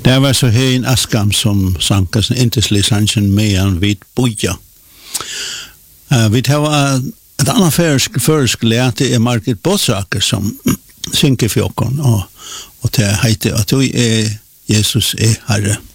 Det var så Hein Askam som sank sin intenslig sangen medan vid boja. Vi tar et annet førsk lærte Margit Båtsaker som synker fjokken, og det heter at du Jesus Herre.